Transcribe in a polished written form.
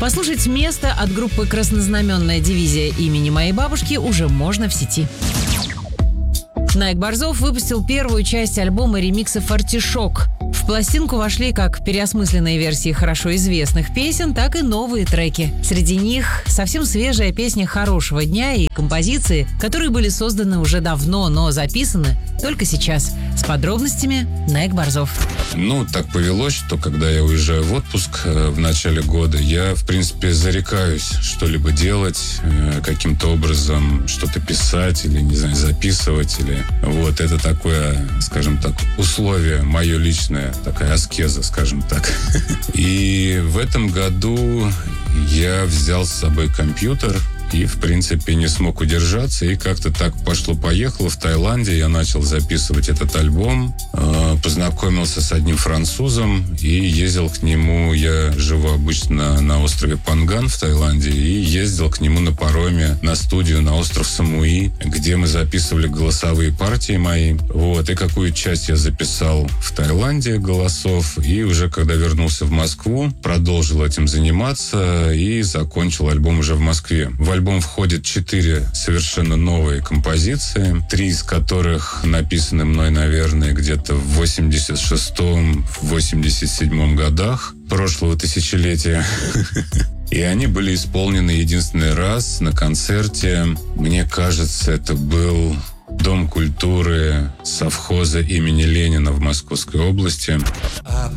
Послушать «Место» от группы «Краснознаменная дивизия» имени моей бабушки уже можно в сети. Найк Борзов выпустил первую часть альбома ремиксов «Артишок». В пластинку вошли как переосмысленные версии хорошо известных песен, так и новые треки. Среди них совсем свежая песня «Хорошего дня» и композиции, которые были созданы уже давно, но записаны только сейчас. С подробностями Найк Борзов. Так повелось, что когда я уезжаю в отпуск в начале года, я, в принципе, зарекаюсь что-либо делать, каким-то образом что-то писать или, не знаю, записывать. Это такое, скажем так, условие мое личное, такая аскеза, скажем так. И в этом году я взял с собой компьютер и, в принципе, не смог удержаться. И как-то так пошло-поехало. В Таиланде я начал записывать этот альбом. Познакомился с одним французом и ездил к нему. Я живу обычно на острове Панган в Таиланде. И ездил к нему на пароме на студию на остров Самуи, где мы записывали голосовые партии мои. И какую часть я записал в Таиланде голосов. И уже когда вернулся в Москву, продолжил этим заниматься и закончил альбом уже в Москве. В альбом входит 4 совершенно новые композиции, 3 из которых написаны мной, наверное, где-то в 86-м, в 87-м годах прошлого тысячелетия. И они были исполнены единственный раз на концерте. Мне кажется, это был Дом культуры совхоза имени Ленина в Московской области.